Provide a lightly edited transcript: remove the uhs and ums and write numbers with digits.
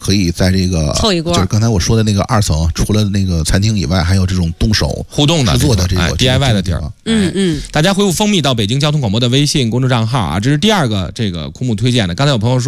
可以在这个凑一锅， 就是刚才我说的那个2层，除了那个餐厅以外，还有这种动手互动的制作的这个 DIY 的地儿。 嗯， 大家回复蜂蜜到北京交通广播的微信公众账号啊，这是第2个这个枯木推荐的。刚才有朋友说。